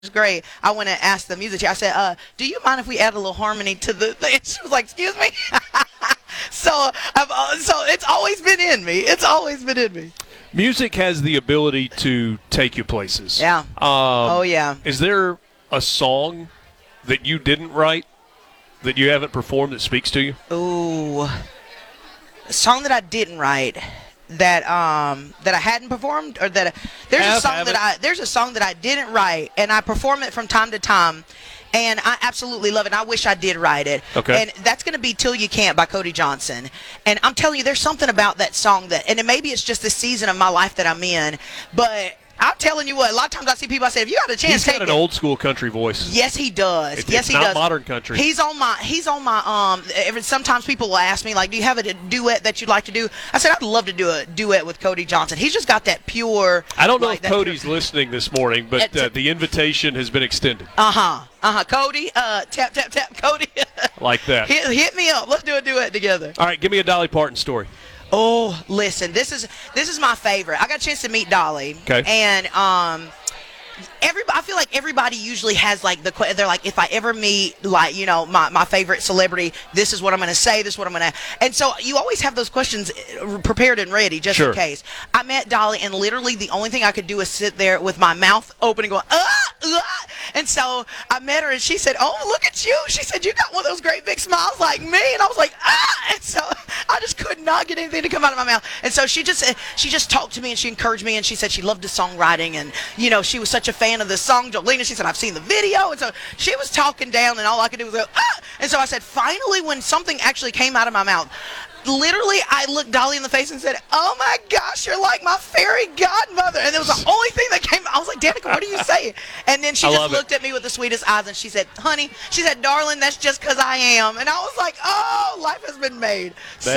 was great. I went and asked the music teacher. I said, do you mind if we add a little harmony to the thing? And she was like, excuse me? So it's always been in me. It's always been in me. Music has the ability to take you places. Yeah. Oh, yeah. Is there a song that you didn't write that you haven't performed that speaks to you? Ooh. A song that I didn't write that I hadn't performed, or that there's a song that I didn't write, and I perform it from time to time. And I absolutely love it. And I wish I did write it. Okay. And that's going to be Till You Can't by Cody Johnson. And I'm telling you, there's something about that song and maybe it's just the season of my life that I'm in, but I'm telling you what, a lot of times I see people, I say, if you got a chance, He's got an old school country voice. Yes, he does. It's he not does. Modern country. He's on my sometimes people will ask me, like, do you have a duet that you'd like to do? I said, I'd love to do a duet with Cody Johnson. He's just got that pure. I don't know if Cody's listening this morning, but the invitation has been extended. Cody, tap, tap, tap, Cody. Like that. Hit me up. Let's do a duet together. All right, give me a Dolly Parton story. Oh, listen, this is my favorite. I got a chance to meet Dolly. Okay. And I feel like everybody usually has like they're like, if I ever meet like, my favorite celebrity, this is what I'm going to say, this is what I'm going to, and so you always have those questions prepared and ready just in case. I met Dolly, and literally the only thing I could do is sit there with my mouth open and go, and so I met her, and she said, oh, look at you. She said, you got one of those great big smiles like me. And I was like, and so I just could not get anything to come out of my mouth. And so she just talked to me, and she encouraged me, and she said she loved the songwriting, and she was such a fan of the song Jolene. She said, I've seen the video. And so she was talking down, and all I could do was go, and so I said, finally, when something actually came out of my mouth, literally, I looked Dolly in the face and said, oh my gosh, you're like my fairy godmother. And it was the only thing that came. I was like, Danica, what are you saying? And then she just looked at me with the sweetest eyes, and she said, honey, she said, darling, that's just because I am. And I was like, oh, life has been made.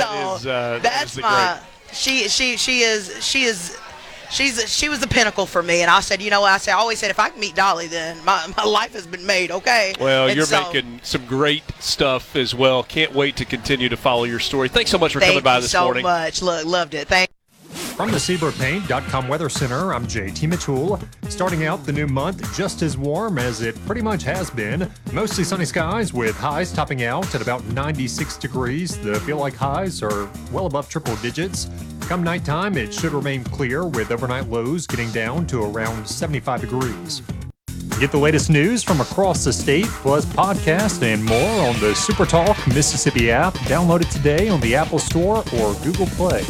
She was the pinnacle for me, and I said, I always said, if I can meet Dolly, then my life has been made, okay? Well, you're making some great stuff as well. Can't wait to continue to follow your story. Thanks so much for coming by this morning. Thank you so much. Look, loved it. Thank you. From the SeabrookPaint.com Weather Center, I'm JT Mitchell. Starting out the new month just as warm as it pretty much has been. Mostly sunny skies with highs topping out at about 96 degrees. The feel-like highs are well above triple digits. Come nighttime, it should remain clear with overnight lows getting down to around 75 degrees. Get the latest news from across the state, plus podcasts and more on the SuperTalk Mississippi app. Download it today on the Apple Store or Google Play.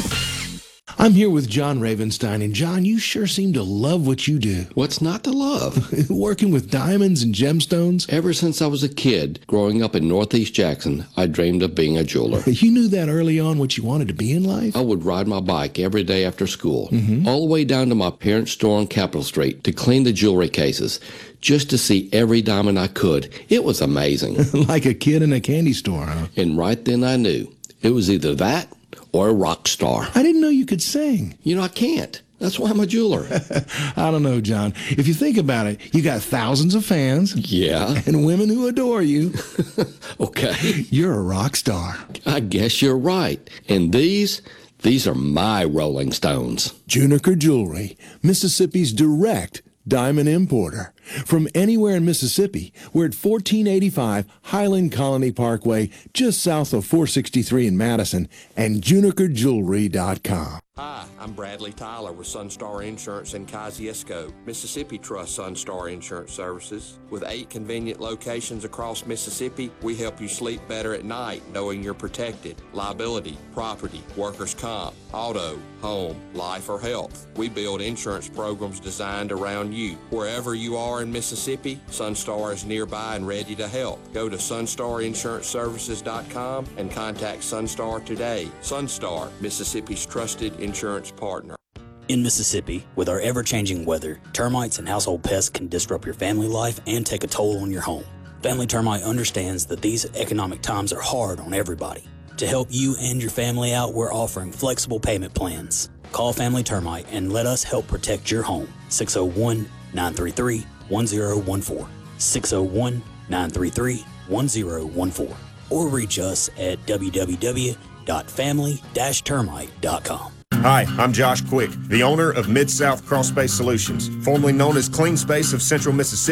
I'm here with John Ravenstein, and John, you sure seem to love what you do. What's not to love? Working with diamonds and gemstones? Ever since I was a kid, growing up in Northeast Jackson, I dreamed of being a jeweler. You knew that early on what you wanted to be in life? I would ride my bike every day after school, all the way down to my parents' store on Capitol Street to clean the jewelry cases, just to see every diamond I could. It was amazing. Like a kid in a candy store, huh? And right then I knew it was either that or a rock star. I didn't know you could sing. I can't. That's why I'm a jeweler. I don't know, John. If you think about it, you got thousands of fans. Yeah. And women who adore you. Okay. You're a rock star. I guess you're right. And these are my Rolling Stones. Juniker Jewelry, Mississippi's direct diamond importer. From anywhere in Mississippi, we're at 1485 Highland Colony Parkway, just south of 463 in Madison, and JunikerJewelry.com. Hi, I'm Bradley Tyler with Sunstar Insurance in Kosciuszko. Mississippi trusts Sunstar Insurance Services. With 8 convenient locations across Mississippi, we help you sleep better at night knowing you're protected. Liability, property, workers' comp, auto, home, life, or health. We build insurance programs designed around you. Wherever you are in Mississippi, Sunstar is nearby and ready to help. Go to sunstarinsuranceservices.com and contact Sunstar today. Sunstar, Mississippi's trusted insurance partner. In Mississippi, with our ever-changing weather, termites and household pests can disrupt your family life and take a toll on your home. Family Termite understands that these economic times are hard on everybody. To help you and your family out, we're offering flexible payment plans. Call Family Termite and let us help protect your home. 601-933-1014. 601-933-1014. Or reach us at www.family-termite.com. Hi, I'm Josh Quick, the owner of Mid-South Crawl Space Solutions, formerly known as Clean Space of Central Mississippi.